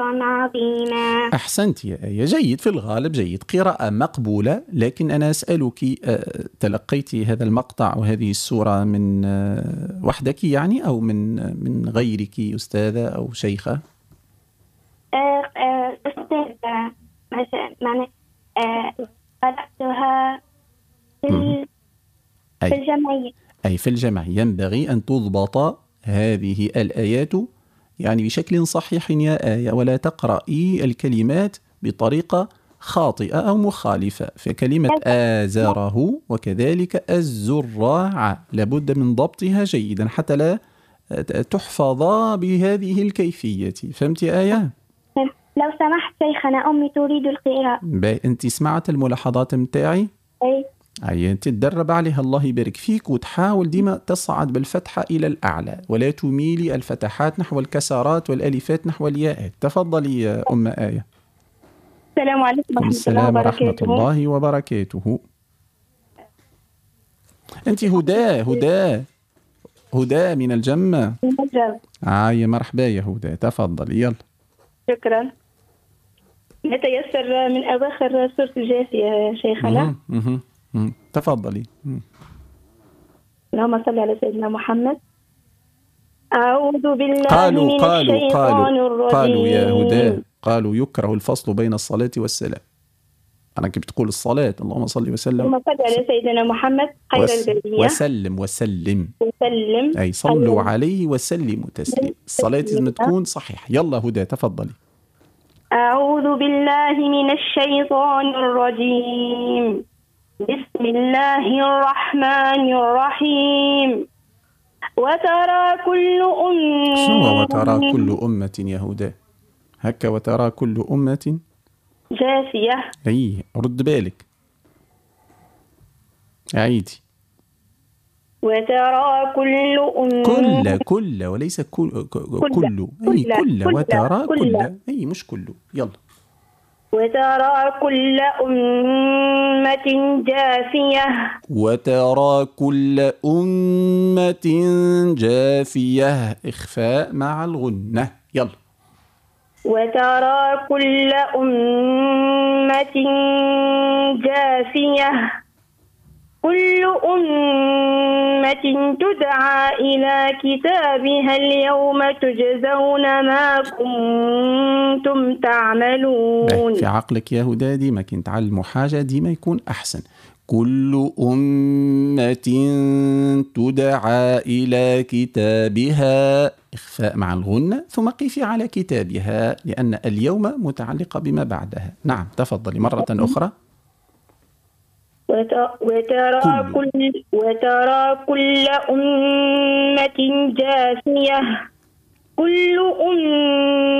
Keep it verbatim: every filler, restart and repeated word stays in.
أجرا عظيما. أحسنت يا آية، جيد، في الغالب جيد، قراءة مقبولة. لكن أنا أسألك، تلقيت هذا المقطع وهذه السورة من وحدك يعني، أو من من غيرك أستاذة أو شيخة؟ أستاذة، يعني قرأتها في أي. في الجمعية. أي في الجمعية. ينبغي أن تضبط هذه الآيات يعني بشكل صحيح يا آية، ولا تقرأي الكلمات بطريقة خاطئة أو مخالفة. فكلمة آزره وكذلك الزراع لابد من ضبطها جيدا حتى لا تحفظ بهذه الكيفية. فهمت يا آية؟ لو سمحت شيخنا، أمي تريد القراءة. أنت سمعت الملاحظات متاعي؟ أي. أي، تتدرب عليها الله يبارك فيك، وتحاول ديما تصعد بالفتحة إلى الأعلى ولا تميلي الفتحات نحو الكسرات والألفات نحو الياءات. تفضلي يا أم آية. السلام عليكم ورحمة الله وبركاته. ورحمة الله وبركاته. أنت هدى هدى هدى من الجمة. آه يا مرحبا يا هدى، تفضلي يلا. شكرا. نتيسر من أواخر سورة الجاثية يا شيخنا. مه. مه. تفضلي. اللهم صل على سيدنا محمد. أعوذ بالله قالوا من قالوا الشيطان قالوا الرجيم. قالوا يا هدى، قالوا يكره الفصل بين الصلاة والسلام. أنا كيف تقول الصلاة؟ اللهم صل وسلم. اللهم صل على سيدنا محمد خير وس... البرية. وسلم وسلم وسلم. أي صلوا عليه وسلموا تسليم. الصلاة لازم تكون صحيح. يلا هدى تفضلي. أعوذ بالله من الشيطان الرجيم. بسم الله الرحمن الرحيم. وترى كل أمة. شنو وترى كل أمة يا هدى؟ هكا وترى كل أمة جاثية. أي، رد بالك، عيدي. وترى كل أمة. كل كل وليس كل كل, كل. أي كل, كل. وترى كل. كل أي مش كله. يلا. وترى كل أمة جاثية. وترى كل أمة جاثية، إخفاء مع الغنة. يلا. وترى كل أمة جاثية. كل أمة تدعى إلى كتابها اليوم تجزون ما كنتم تعملون. في عقلك يا هدى ديما كي نتعلموا حاجة ديما يكون أحسن. كل أمة تدعى إلى كتابها، إخفاء مع الغنة، ثم قيفي على كتابها لأن اليوم متعلقة بما بعدها. نعم تفضلي مرة أخرى. وترى كل وترى كل أمة جاثية. كل أمة